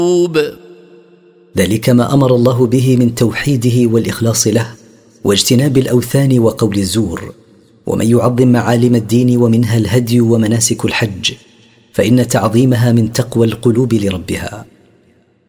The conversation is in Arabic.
ذلك ما أمر الله به من توحيده والإخلاص له واجتناب الأوثان وقول الزور. ومن يعظم معالم الدين ومنها الهدي ومناسك الحج فإن تعظيمها من تقوى القلوب لربها.